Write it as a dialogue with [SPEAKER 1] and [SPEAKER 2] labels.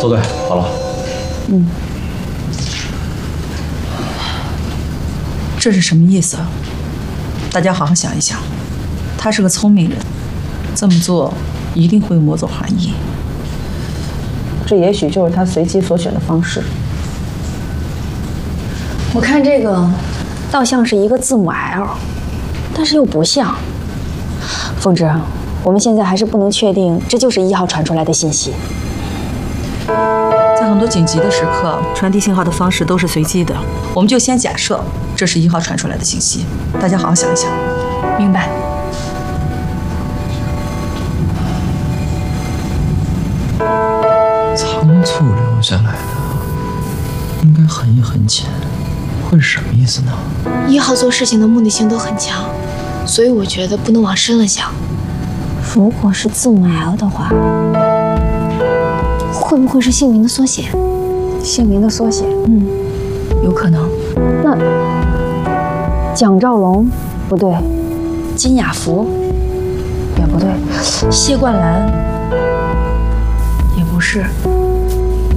[SPEAKER 1] 坐对，好了。
[SPEAKER 2] 嗯。
[SPEAKER 3] 这是什么意思？大家好好想一想。他是个聪明人，这么做一定会抹走含义。
[SPEAKER 2] 这也许就是他随机所选的方式。
[SPEAKER 4] 我看这个倒像是一个字母 L， 但是又不像。凤芝，我们现在还是不能确定这就是1号传出来的信息。
[SPEAKER 3] 在很多紧急的时刻，传递信号的方式都是随机的。我们就先假设这是1号传出来的信息，大家好好想一想。
[SPEAKER 4] 明白。
[SPEAKER 1] 仓促留下来的，应该很很浅，会是什么意思呢
[SPEAKER 5] ？1号做事情的目的性都很强，所以我觉得不能往深了想。
[SPEAKER 4] 如果是字母 L 的话，会不会是姓名的缩写？姓名的缩写，
[SPEAKER 3] 有可能。
[SPEAKER 4] 那蒋兆龙不对，金雅福也不对，
[SPEAKER 3] 谢冠兰也不是。